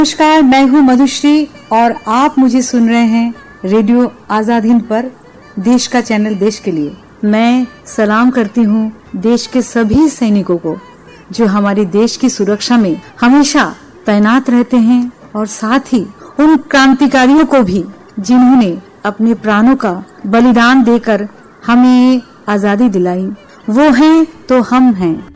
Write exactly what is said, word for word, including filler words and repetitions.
नमस्कार, मैं हूँ मधुश्री और आप मुझे सुन रहे हैं रेडियो आजाद हिंद पर, देश का चैनल देश के लिए। मैं सलाम करती हूँ देश के सभी सैनिकों को जो हमारे देश की सुरक्षा में हमेशा तैनात रहते हैं, और साथ ही उन क्रांतिकारियों को भी जिन्होंने अपने प्राणों का बलिदान देकर हमें आजादी दिलाई। वो हैं तो हम हैं।